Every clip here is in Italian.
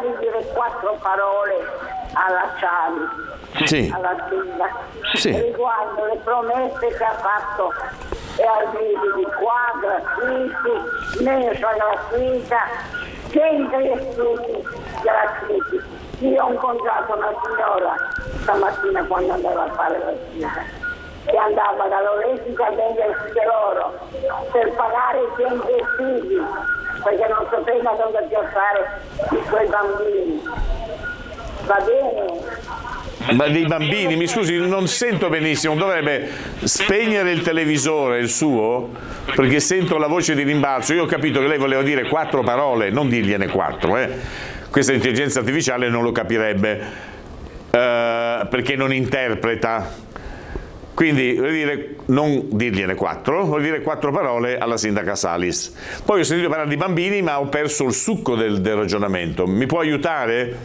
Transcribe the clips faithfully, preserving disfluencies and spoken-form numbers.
di dire quattro parole alla Ciavi, sì. alla Silva, sì. riguardo le promesse che ha fatto e arrivi di qua, gratuiti, mensa gratuita, centri estivi gratuiti. Io ho incontrato una signora stamattina quando andava a fare la spesa, che andava da Loretti a vendersi loro per pagare i centri estivi, perché non sapeva cosa piazzare i suoi bambini. Va bene? Ma dei bambini, mi scusi, non sento benissimo, dovrebbe spegnere il televisore, il suo, perché sento la voce di rimbalzo. Io ho capito che lei voleva dire quattro parole, non dirgliene quattro, eh. Questa intelligenza artificiale non lo capirebbe, eh, perché non interpreta. Quindi vuol dire non dirgliene quattro, vuol dire quattro parole alla sindaca Salis. Poi ho sentito parlare di bambini, ma ho perso il succo del, del ragionamento. Mi può aiutare?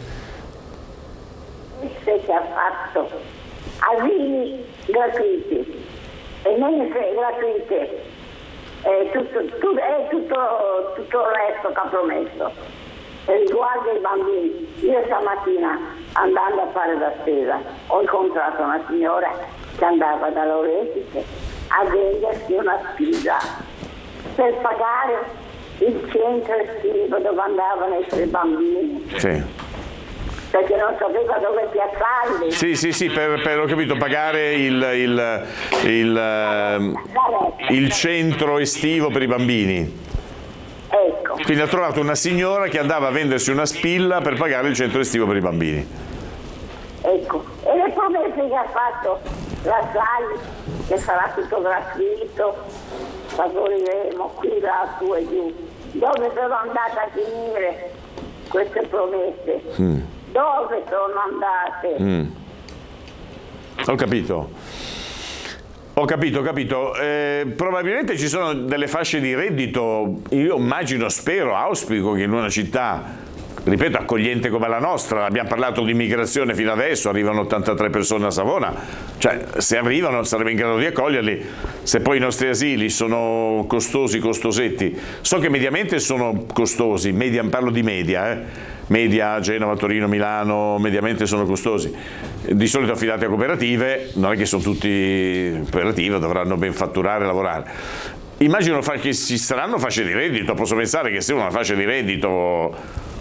Che ha fatto asili gratuiti e mense gratuite, è tutto, tutto, è tutto, tutto il resto che ha promesso. E riguardo i bambini, io stamattina andando a fare la spesa ho incontrato una signora che andava da Loretti a vendersi una spilla per pagare il centro estivo dove andavano i suoi bambini. Sì. Perché non sapeva dove piazzarli. Sì, sì, sì, per, per ho capito, pagare il, il, il, il centro estivo per i bambini. Ecco. Quindi ha trovato una signora che andava a vendersi una spilla per pagare il centro estivo per i bambini. Ecco. E le promesse che ha fatto la Sai, che sarà tutto gratuito, favoriremo qui, là, su e giù. Dove sono andate a finire queste promesse? Mm. Dove sono andate? Mm. Ho capito. Ho capito, ho capito. Eh, probabilmente ci sono delle fasce di reddito, io immagino, spero, auspico che in una città, ripeto, accogliente come la nostra, abbiamo parlato di immigrazione fino adesso, arrivano ottantatré persone a Savona, cioè se arrivano sarebbe in grado di accoglierli. Se poi i nostri asili sono costosi, costosetti, so che mediamente sono costosi, media, parlo di media, eh. Media, Genova, Torino, Milano, mediamente sono costosi. Di solito affidati a cooperative, non è che sono tutti cooperative, dovranno ben fatturare e lavorare. Immagino che ci saranno fasce di reddito, posso pensare che se una fascia di reddito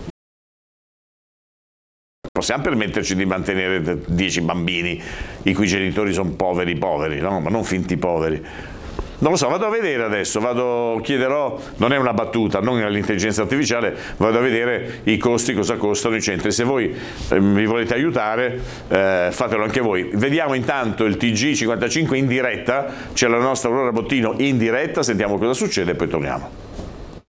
possiamo permetterci di mantenere dieci bambini i cui genitori sono poveri poveri, no? Ma non finti poveri. Non lo so, vado a vedere adesso, vado, chiederò, non è una battuta, non all'intelligenza artificiale, vado a vedere i costi, cosa costano i centri. Se voi eh, mi volete aiutare, eh, fatelo anche voi. Vediamo intanto il T G cinquantacinque in diretta, c'è la nostra Aurora Bottino in diretta, sentiamo cosa succede e poi torniamo.